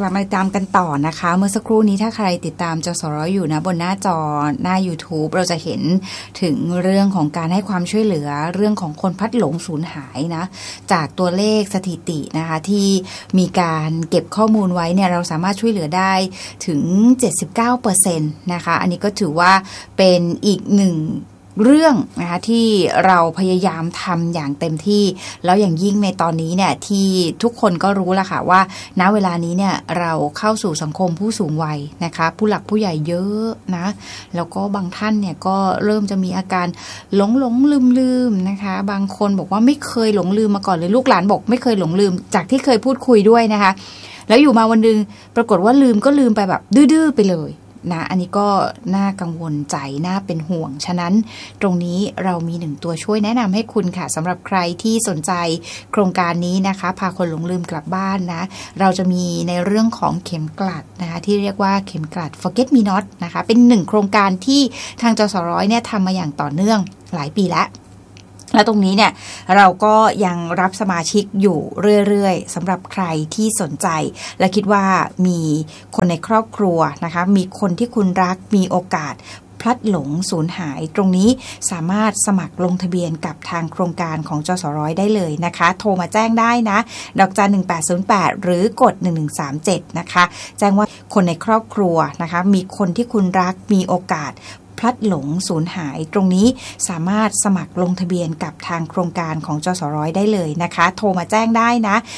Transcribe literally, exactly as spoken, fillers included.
กลับมาตามกันต่อนะคะเมื่อสักครู่นี้ถ้าใครติดตามจสรอยู่นะบนหน้าจอหน้า YouTube เราจะเห็นถึงเรื่องของการให้ความช่วยเหลือเรื่องของคนพลัดหลงสูญหายนะจากตัวเลขสถิตินะคะที่มีการเก็บข้อมูลไว้เนี่ยเราสามารถช่วยเหลือได้ถึง เจ็ดสิบเก้าเปอร์เซ็นต์ นะคะอันนี้ก็ถือว่าเป็นอีกหนึ่งเรื่องนะคะที่เราพยายามทำอย่างเต็มที่แล้วอย่างยิ่งในตอนนี้เนี่ยที่ทุกคนก็รู้แล้วค่ะว่าณเวลานี้เนี่ยเราเข้าสู่สังคมผู้สูงวัยนะคะผู้หลักผู้ใหญ่เยอะนะแล้วก็บางท่านเนี่ยก็เริ่มจะมีอาการหลงหลงลืมลืมนะคะบางคนบอกว่าไม่เคยหลงลืมมาก่อนเลยลูกหลานบอกไม่เคยหลงลืมจากที่เคยพูดคุยด้วยนะคะแล้วอยู่มาวันนึงปรากฏว่าลืมก็ลืมไปแบบดื้อๆไปเลยนะอันนี้ก็น่ากังวลใจน่าเป็นห่วงฉะนั้นตรงนี้เรามีหนึ่งตัวช่วยแนะนำให้คุณค่ะสำหรับใครที่สนใจโครงการนี้นะคะพาคนหลงลืมกลับบ้านนะเราจะมีในเรื่องของเข็มกลัดนะคะที่เรียกว่าเข็มกลัด Forget Me Not นะคะเป็นหนึ่งโครงการที่ทางจสร้อยเนี่ยทำมาอย่างต่อเนื่องหลายปีแล้วและตรงนี้เนี่ยเราก็ยังรับสมาชิกอยู่เรื่อยๆสำหรับใครที่สนใจและคิดว่ามีคนในครอบครัวนะคะมีคนที่คุณรักมีโอกาสพลัดหลงสูญหายตรงนี้สามารถสมัครลงทะเบียนกับทางโครงการของจสร้อยได้เลยนะคะโทรมาแจ้งได้นะดอกจันหนึ่งแปดศูนย์แปดหรือกดหนึ่งหนึ่งสามเจ็ดนะคะแจ้งว่าคนในครอบครัวนะคะมีคนที่คุณรักมีโอกาสพลัดหลงสูญหายตรงนี้สามารถสมัครลงทะเบียนกับทางโครงการของจสร้อยได้เลยนะคะโทรมาแจ้งได้นะ